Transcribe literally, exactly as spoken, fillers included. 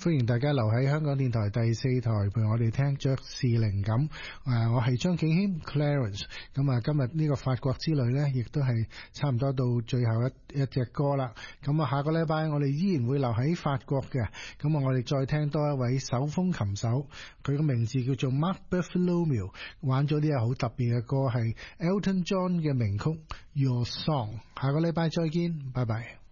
歡迎大家留喺香港電台第四台陪我哋聽爵士靈感。誒，我係張敬軒 Clarence。咁啊，今日呢個法國之旅呢，亦都係差唔多到最後一一隻歌啦。咁啊，下個禮拜我哋依然會留喺法國嘅。咁啊，我哋再聽多一位手風琴手，佢個名字叫做 Marc Bartholomew， 玩咗啲好特別嘅歌，係 Elton John 嘅名曲 Your Song。下個禮拜再見，拜拜。